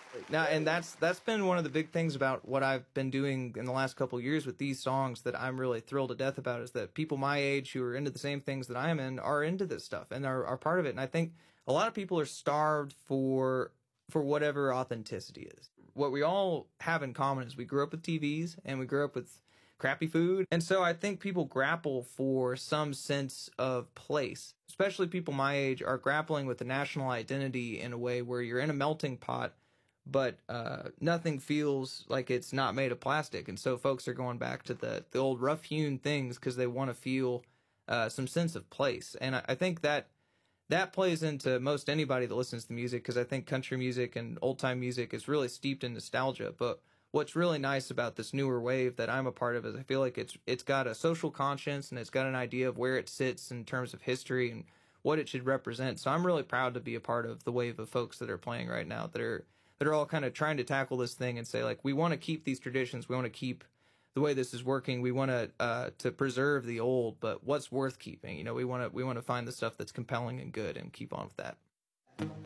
Now, and that's been one of the big things about what I've been doing in the last couple of years with these songs that I'm really thrilled to death about, is that people my age who are into the same things that I am in are into this stuff and are part of it. And I think a lot of people are starved for whatever authenticity is. What we all have in common is we grew up with TVs and we grew up with crappy food. And so I think people grapple for some sense of place. Especially people my age are grappling with the national identity in a way where you're in a melting pot, but nothing feels like it's not made of plastic. And so folks are going back to the old rough-hewn things because they want to feel some sense of place. And I think that plays into most anybody that listens to music, because I think country music and old-time music is really steeped in nostalgia. But what's really nice about this newer wave that I'm a part of is I feel like it's got a social conscience, and it's got an idea of where it sits in terms of history and what it should represent. So I'm really proud to be a part of the wave of folks that are playing right now that are all kind of trying to tackle this thing and say, like, we want to keep these traditions, we want to keep the way this is working, we want to preserve the old, but what's worth keeping? You know, we want to find the stuff that's compelling and good and keep on with that.